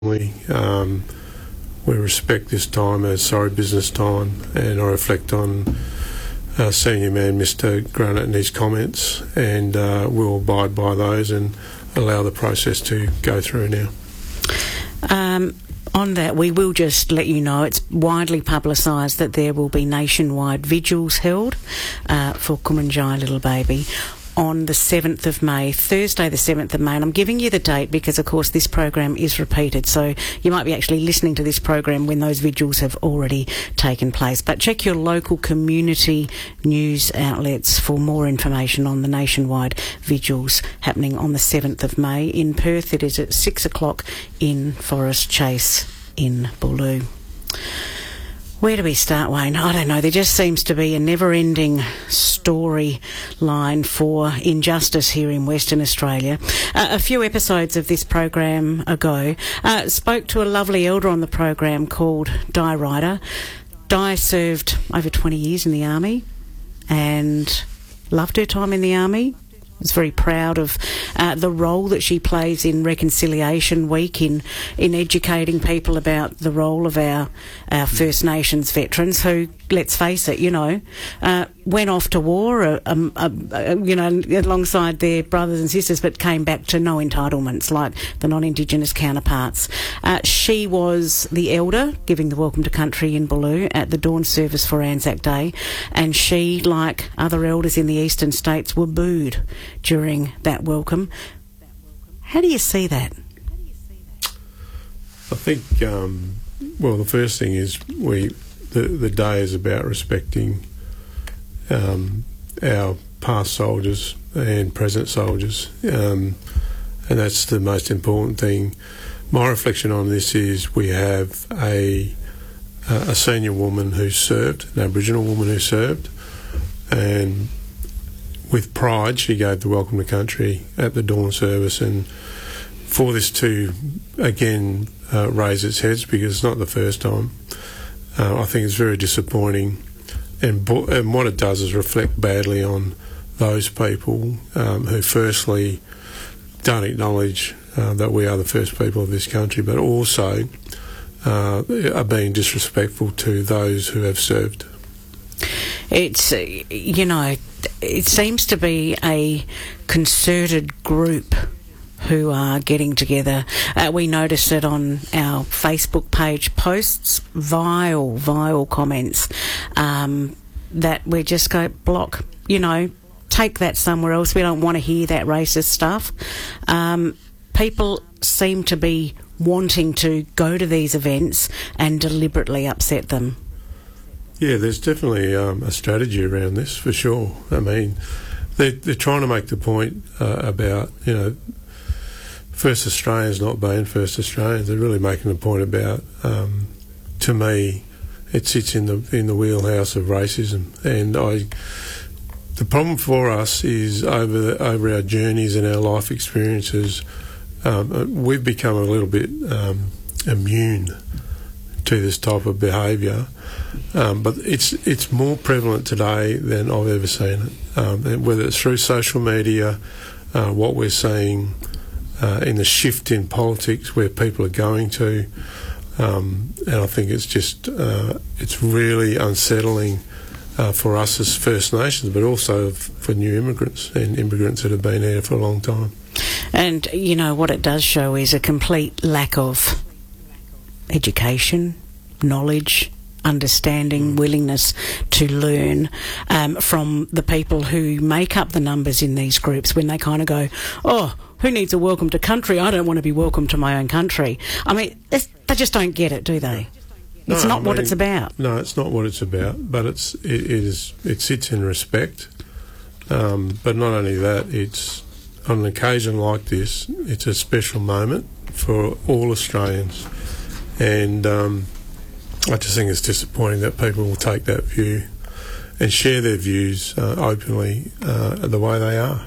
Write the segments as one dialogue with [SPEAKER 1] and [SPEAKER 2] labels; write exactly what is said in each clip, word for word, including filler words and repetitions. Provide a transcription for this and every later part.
[SPEAKER 1] We, um, we respect this time as sorry business time, and I reflect on uh, Senior Man Mister Grunnett and his comments, and uh, we'll abide by those and allow the process to go through now.
[SPEAKER 2] Um, on that, we will just let you know it's widely publicised that there will be nationwide vigils held uh, for Kumanjai Little Baby on the seventh of May, Thursday the seventh of May, and I'm giving you the date because, of course, this program is repeated, so you might be actually listening to this program when those vigils have already taken place. But check your local community news outlets for more information on the nationwide vigils happening on the seventh of May. In Perth, it is at six o'clock in Forest Chase in Booloo. Where do we start, Wayne? I don't know. There just seems to be a never-ending storyline for injustice here in Western Australia. Uh, a few episodes of this program ago, uh, spoke to a lovely elder on the program called Di Ryder. Di served over twenty years in the Army and loved her time in the Army. Was very proud of uh, the role that she plays in Reconciliation Week, in in educating people about the role of our, our First Nations veterans who, let's face it, you know, uh, went off to war, uh, um, uh, uh, you know, alongside their brothers and sisters, but came back to no entitlements like the non-Indigenous counterparts. Uh, she was the elder giving the Welcome to Country in Booloo at the dawn service for Anzac Day, and she, like other elders in the eastern states, were booed during that welcome. How do you see that?
[SPEAKER 1] I think, um, well, the first thing is we the, the day is about respecting um, our past soldiers and present soldiers, um, and that's the most important thing. My reflection on this is we have a a senior woman who served, an Aboriginal woman who served, and with pride she gave the Welcome to Country at the dawn service, and for this to again uh, raise its heads, because it's not the first time, uh, I think it's very disappointing, and, bo- and what it does is reflect badly on those people um, who firstly don't acknowledge uh, that we are the first people of this country, but also uh, are being disrespectful to those who have served.
[SPEAKER 2] It's, you know, it seems to be a concerted group who are getting together. Uh, we noticed it on our Facebook page posts, vile, vile comments um, that we just go, block, you know, take that somewhere else. We don't want to hear that racist stuff. Um, people seem to be wanting to go to these events and deliberately upset them.
[SPEAKER 1] Yeah, there's definitely um, a strategy around this, for sure. I mean, they're, they're trying to make the point uh, about, you know, First Australians not being First Australians. They're really making the point about, um, to me, it sits in the in the wheelhouse of racism. And I, the problem for us is over the, over our journeys and our life experiences, um, we've become a little bit um, immune to this type of behaviour. Um, but it's it's more prevalent today than I've ever seen it. Um, and whether it's through social media, uh, what we're seeing uh, in the shift in politics where people are going to, um, and I think it's just uh, it's really unsettling uh, for us as First Nations, but also for new immigrants and immigrants that have been here for a long time.
[SPEAKER 2] And you know what it does show is a complete lack of education, knowledge, understanding, willingness to learn um, from the people who make up the numbers in these groups, when they kind of go, oh, who needs a welcome to country? I don't want to be welcome to my own country. I mean, they just don't get it, do they? No, it's not I mean, what it's about.
[SPEAKER 1] No, it's not what it's about, but it's it, it is it sits in respect. Um, but not only that, it's on an occasion like this, it's a special moment for all Australians, and um, I just think it's disappointing that people will take that view and share their views uh, openly uh, the way they are.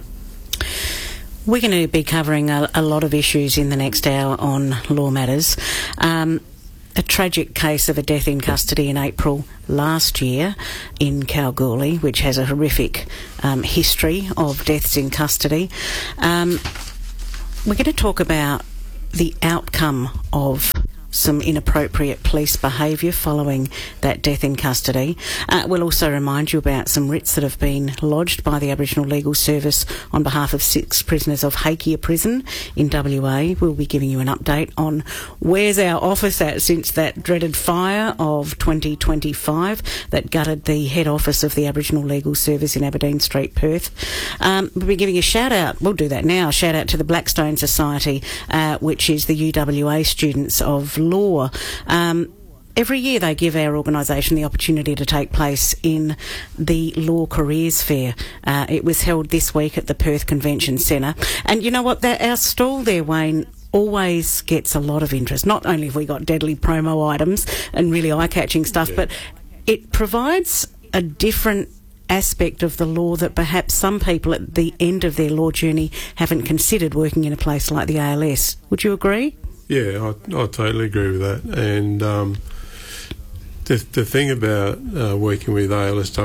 [SPEAKER 2] We're going to be covering a, a lot of issues in the next hour on Law Matters. Um, a tragic case of a death in custody in April last year in Kalgoorlie, which has a horrific um, history of deaths in custody. Um, we're going to talk about the outcome of some inappropriate police behaviour following that death in custody. Uh, we'll also remind you about some writs that have been lodged by the Aboriginal Legal Service on behalf of six prisoners of Hakea Prison in W A. We'll be giving you an update on where's our office at since that dreaded fire of twenty twenty-five that gutted the head office of the Aboriginal Legal Service in Aberdeen Street, Perth. Um, we'll be giving a shout out, we'll do that now, shout out to the Blackstone Society, uh, which is the U W A students of law. Um, every year they give our organisation the opportunity to take place in the Law Careers Fair. Uh, it was held this week at the Perth Convention Centre. And you know what, that, our stall there, Wayne, always gets a lot of interest. Not only have we got deadly promo items and really eye-catching stuff, yeah. but it provides a different aspect of the law that perhaps some people at the end of their law journey haven't considered, working in a place like the A L S. Would you agree?
[SPEAKER 1] Yeah, I, I totally agree with that. And um, the the thing about uh, working with A L S